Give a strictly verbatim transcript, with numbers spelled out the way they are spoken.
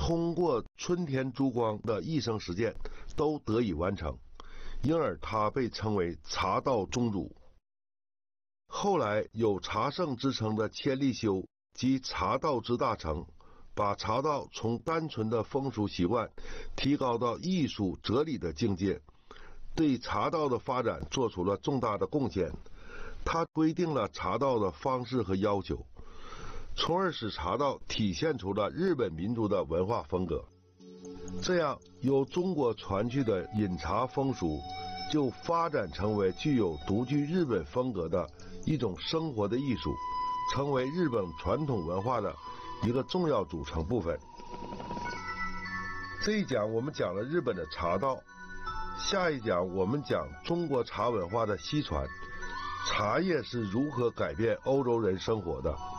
通过春田珠光的一生实践都得以完成，因而他被称为茶道宗主。后来有茶圣之称的千利休及茶道之大成，把茶道从单纯的风俗习惯提高到艺术哲理的境界，对茶道的发展做出了重大的贡献。他规定了茶道的方式和要求，从而使茶道体现出了日本民族的文化风格。这样，由中国传去的饮茶风俗就发展成为具有独具日本风格的一种生活的艺术，成为日本传统文化的一个重要组成部分。这一讲我们讲了日本的茶道，下一讲我们讲中国茶文化的西传，茶叶是如何改变欧洲人生活的。